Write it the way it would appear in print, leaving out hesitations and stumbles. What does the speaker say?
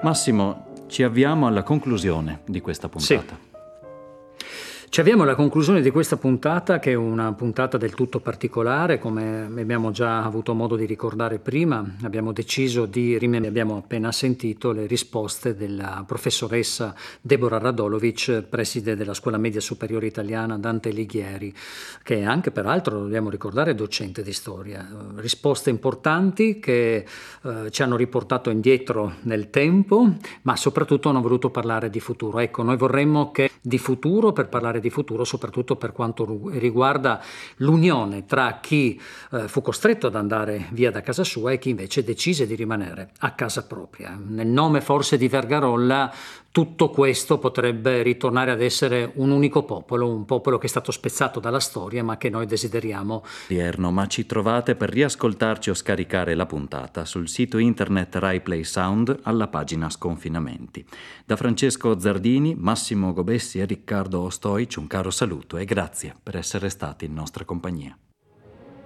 Massimo, ci avviamo alla conclusione di questa puntata. Sì. Ci avviamo alla conclusione di questa puntata, che è una puntata del tutto particolare, come abbiamo già avuto modo di ricordare prima. Abbiamo deciso abbiamo appena sentito le risposte della professoressa Deborah Radolovic, preside della Scuola Media Superiore Italiana Dante Alighieri, che è anche, peraltro, dobbiamo ricordare, docente di storia. Risposte importanti che ci hanno riportato indietro nel tempo, ma soprattutto hanno voluto parlare di futuro. Ecco, noi vorremmo che di futuro, per parlare di futuro, soprattutto per quanto riguarda l'unione tra chi fu costretto ad andare via da casa sua e chi invece decise di rimanere a casa propria. Nel nome forse di Vergarolla tutto questo potrebbe ritornare ad essere un unico popolo, un popolo che è stato spezzato dalla storia ma che noi desideriamo. Ma ci trovate per riascoltarci o scaricare la puntata sul sito internet Rai Play Sound alla pagina Sconfinamenti. Da Francesco Zardini, Massimo Gobessi e Riccardo Ostoic un caro saluto e grazie per essere stati in nostra compagnia.